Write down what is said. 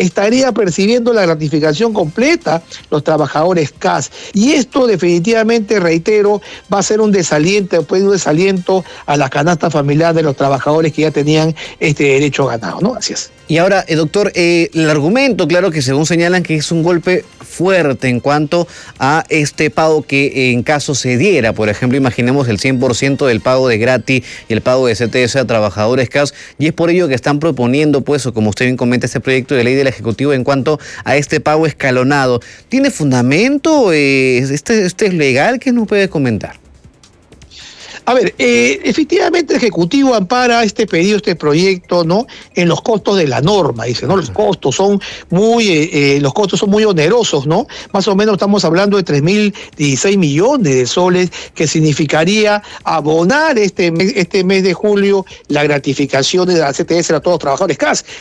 estaría percibiendo la gratificación completa los trabajadores CAS. Y esto definitivamente, reitero, va a ser un desaliento a la canasta familiar de los trabajadores que ya tenían este derecho ganado, ¿no? Así es. Y ahora, doctor, el argumento, claro que según señalan que es un golpe fuerte en cuanto a este pago que en caso se diera, por ejemplo, imaginemos el 100% del pago de gratis y el pago de CTS a trabajadores CAS, y es por ello que están proponiendo, pues, o como usted bien comenta, este proyecto de ley del Ejecutivo en cuanto a este pago escalonado. ¿Tiene fundamento? ¿Este es legal? ¿Qué nos puede comentar? A ver, efectivamente el Ejecutivo ampara este pedido, este proyecto, ¿no?, en los costos de la norma, dice, ¿no? Los costos son muy onerosos, ¿no? Más o menos estamos hablando de 3.016 millones de soles, que significaría abonar este mes de julio la gratificación de la CTS a todos los trabajadores CAS.